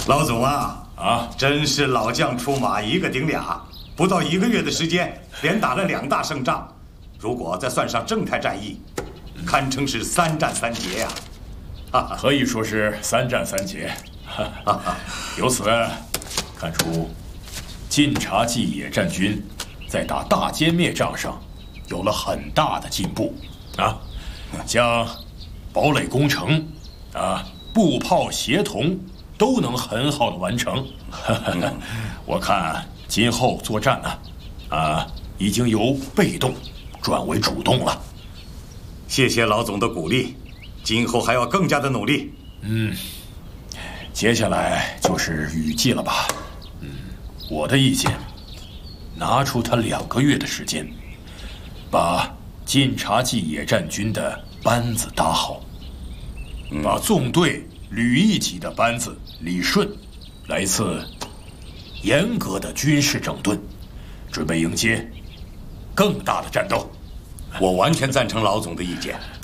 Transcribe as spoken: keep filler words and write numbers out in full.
老总啊啊， 真是老将出马，一个顶俩，不到一个月的时间，连打了两大胜仗。如果再算上正太战役，堪称是三战三捷呀！ 啊，可以说是三战三捷。由此看出，晋察冀野战军在打大歼灭仗上有了很大的进步啊，将堡垒工程啊、步炮协同都能很好的完成。我看今后作战呢，啊，已经由被动转为主动了。 谢谢老总的鼓励，今后还要更加的努力。 嗯，接下来就是雨季了吧？嗯，我的意见，拿出他两个月的时间，把晋察冀野战军的班子搭好，嗯、把纵队旅一级的班子理顺，来一次严格的军事整顿，准备迎接更大的战斗。 我完全赞成老总的意见。